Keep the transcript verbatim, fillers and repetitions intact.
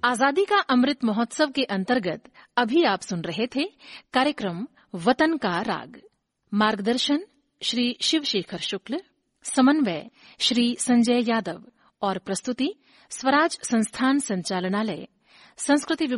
आजादी का अमृत महोत्सव के अंतर्गत अभी आप सुन रहे थे कार्यक्रम वतन का राग। मार्गदर्शन श्री शिवशेखर शुक्ल, समन्वय श्री संजय यादव और प्रस्तुति स्वराज संस्थान संचालनालय, संस्कृति